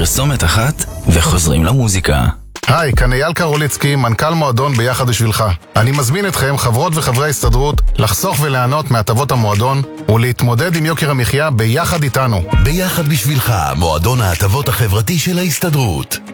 פרסומת אחת וחוזרים למוזיקה. היי, כאן אייל קרוליצקי, מנכ"ל מועדון ביחד בשבילך. אני מזמין אתכם, חברות וחברי ההסתדרות, לחסוך וליהנות מהטבות המועדון ולהתמודד עם יוקר המחיה ביחד איתנו. ביחד בשבילך, מועדון ההטבות החברתי של ההסתדרות.